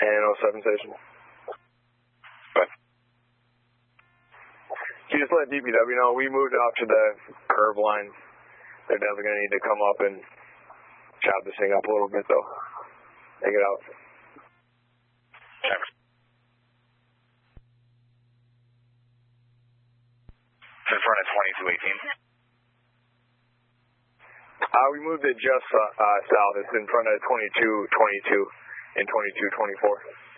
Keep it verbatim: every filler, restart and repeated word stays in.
and oh seven station. But you just let D P W know we moved out to the curve line. They're definitely going to need to come up and chop this thing up a little bit, though. Take it out. It's in front of twenty-two eighteen. Uh, we moved it just uh, uh, south. It's in front of twenty-two twenty-two and twenty-two twenty-four.